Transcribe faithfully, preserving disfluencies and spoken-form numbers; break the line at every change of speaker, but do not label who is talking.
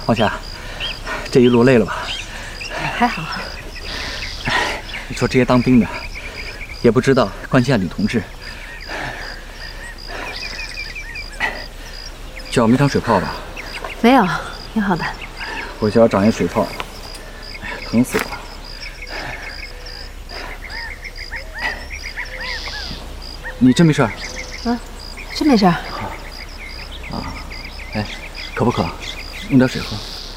黄霞，这一路累了吧？
还好。
哎，你说这些当兵的，也不知道关心下李同志。脚没长水泡吧？
没有，挺好的。
我脚长一水泡，哎呀，疼死我了！你真没事儿？
啊，真没事儿。
啊，哎，渴不渴？弄点水喝。